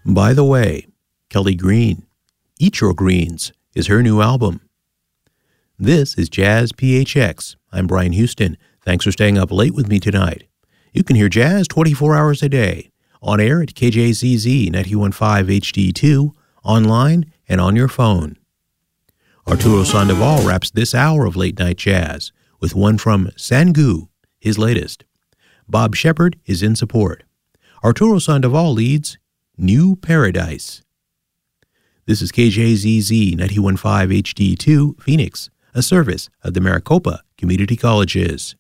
By the way, Kelly Green, Eat Your Greens, is her new album. This is Jazz PHX. I'm Brian Houston. Thanks for staying up late with me tonight. You can hear jazz 24 hours a day, on air at KJZZ 91.5 HD2, online, and on your phone. Arturo Sandoval wraps this hour of late night jazz with one from Sangu, his latest. Bob Shepard is in support. Arturo Sandoval leads New Paradise. This is KJZZ 91.5 HD2, Phoenix, a service of the Maricopa Community Colleges.